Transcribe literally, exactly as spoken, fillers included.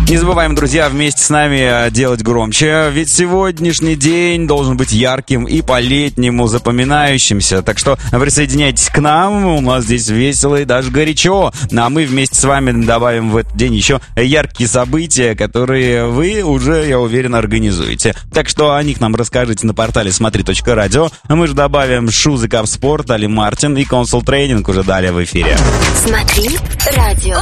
Не забываем, друзья, вместе с нами делать громче, ведь сегодняшний день должен быть ярким и по-летнему запоминающимся. Так что присоединяйтесь к нам, у нас здесь весело и даже горячо. А мы вместе с вами добавим в этот день еще яркие события, которые вы уже, я уверен, организуете. Так что о них нам расскажите на портале смотри точка радио. Мы же добавим Шузы Капспорт, Али Мартин и Консул Тренинг уже далее в эфире. Смотри радио.